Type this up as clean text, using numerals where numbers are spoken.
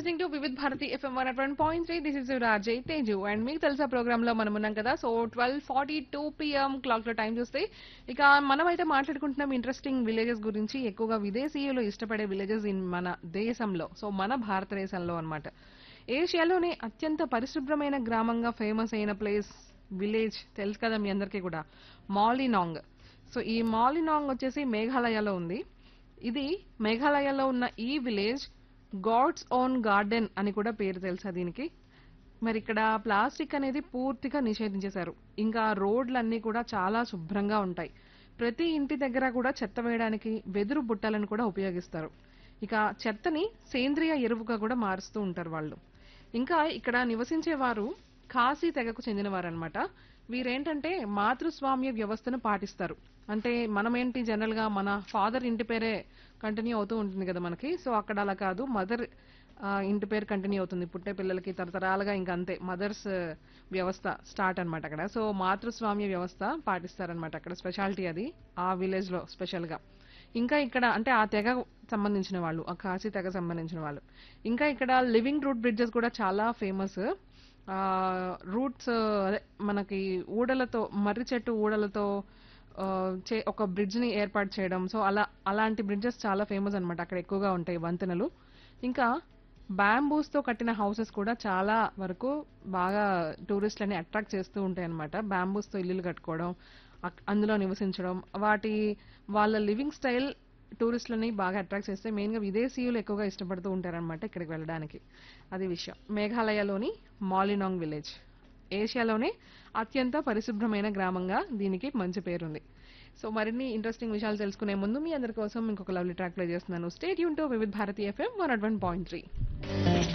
Listening to Vividh Bharati FM 101.3. This is your RJ Teju and మీకు తెలుసా programme లో మనం ఉన్నాం కదా. సో 12:42 PM క్లాక్ లో టైం చూస్తే ఇక మనమైతే మాట్లాడుకుంటున్నాం ఇంట్రెస్టింగ్ విలేజెస్ గురించి, ఎక్కువగా విదేశీయులు ఇష్టపడే విలేజెస్ ఇన్ మన దేశంలో, సో మన భారతదేశంలో అన్నమాట. ఏషియాలోనే అత్యంత పరిశుభ్రమైన గ్రామంగా ఫేమస్ అయిన ప్లేస్ విలేజ్ తెలుసు కదా మీ అందరికీ కూడా, మాలినాంగ్. సో ఈ మాలినాంగ్ వచ్చేసి మేఘాలయలో ఉంది. ఇది మేఘాలయలో ఉన్న ఈ విలేజ్ గాడ్స్ ఓన్ గార్డెన్ అని కూడా పేరు తెలుసా దీనికి. మరి ఇక్కడ ప్లాస్టిక్ అనేది పూర్తిగా నిషేధించేశారు. ఇంకా రోడ్లన్నీ కూడా చాలా శుభ్రంగా ఉంటాయి. ప్రతి ఇంటి దగ్గర కూడా చెత్త వేయడానికి వెదురు బుట్టలను కూడా ఉపయోగిస్తారు. ఇక చెత్తని సేంద్రియ ఎరువుగా కూడా మారుస్తూ ఉంటారు వాళ్ళు. ఇంకా ఇక్కడ నివసించే వారు ఖాసీ తెగకు చెందినవారనమాట. వీరేంటంటే మాతృస్వామ్య వ్యవస్థను పాటిస్తారు. అంటే మనమేంటి జనరల్ గా మన ఫాదర్ ఇంటి పేరే కంటిన్యూ అవుతూ ఉంటుంది కదా మనకి. సో అక్కడ అలా కాదు, మదర్ ఇంటి పేరు కంటిన్యూ అవుతుంది పుట్టే పిల్లలకి తరతరాలుగా. ఇంకా అంతే, మదర్స్ వ్యవస్థ స్టార్ట్ అన్నమాట అక్కడ. సో మాతృస్వామ్య వ్యవస్థ పాటిస్తారనమాట అక్కడ. స్పెషాలిటీ అది ఆ విలేజ్ లో స్పెషల్ గా. ఇంకా ఇక్కడ అంటే ఆ తెగ సంబంధించిన వాళ్ళు, ఆ ఖాసీ తెగ సంబంధించిన వాళ్ళు. ఇంకా ఇక్కడ లివింగ్ రూట్ బ్రిడ్జెస్ కూడా చాలా ఫేమస్. రూట్స్ అదే మనకి ఊడలతో, మర్రి చెట్టు ఊడలతో ఒక బ్రిడ్జ్ ని ఏర్పాటు చేయడం. సో అలాంటి బ్రిడ్జెస్ చాలా ఫేమస్ అన్నమాట అక్కడ, ఎక్కువగా ఉంటాయి వంతెనలు. ఇంకా బ్యాంబూస్ తో కట్టిన హౌసెస్ కూడా చాలా వరకు బాగా టూరిస్టులని అట్రాక్ట్ చేస్తూ ఉంటాయి అనమాట. బ్యాంబూస్ తో ఇల్లులు కట్టుకోవడం, అందులో నివసించడం, వాళ్ళ లివింగ్ స్టైల్ టూరిస్టులని బాగా అట్రాక్ట్ చేస్తే మెయిన్ గా విదేశీయులు ఎక్కువగా ఇష్టపడుతూ ఉంటారన్నమాట ఇక్కడికి వెళ్ళడానికి. అది విషయం. మేఘాలయలోని మాలినాంగ్ విలేజ్ ఏషియాలోనే అత్యంత పరిశుభ్రమైన గ్రామంగా దీనికి మంచి పేరుంది. సో మరిన్ని ఇంట్రెస్టింగ్ విషయాలు తెలుసుకునే ముందు మీ అందరి కోసం ఇంకొక లవ్లీ ట్రాక్ ప్లే చేస్తున్నాను. Stay tune to Vividh Bharati FM 101.3.